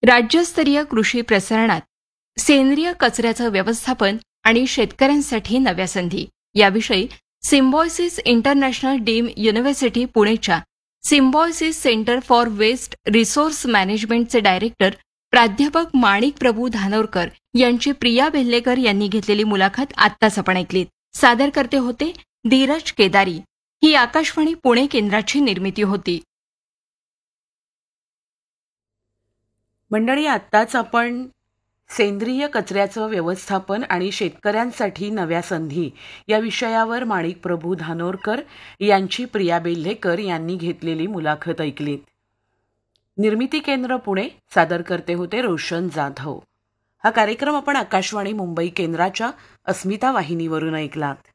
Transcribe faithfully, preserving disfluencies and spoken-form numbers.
राज्यस्तरीय कृषी प्रसारणात सेंद्रिय कचऱ्याचं व्यवस्थापन आणि शेतकऱ्यांसाठी नव्या संधी याविषयी Symbiosis international dim university पुणेच्या Symbiosis centre for waste resource मॅनेजमेंटचे director प्राध्यापक माणिक प्रभू धानोरकर यांची प्रिया बेल्लेकर यांनी घेतलेली मुलाखत आत्ताच आपण ऐकलीत. सादर करते होते धीरज केदारी. ही आकाशवाणी पुणे केंद्राची निर्मिती होती. मंडळी, आत्ताच आपण सेंद्रिय कचऱ्याचं व्यवस्थापन आणि शेतकऱ्यांसाठी नव्या संधी या विषयावर माणिक प्रभू धानोरकर यांची प्रिया बेल्हेकर यांनी घेतलेली मुलाखत ऐकलीत. निर्मिती केंद्र पुणे, सादर करते होते रोशन जाधव. हा कार्यक्रम आपण आकाशवाणी मुंबई केंद्राच्या अस्मिता वाहिनीवरून ऐकलात.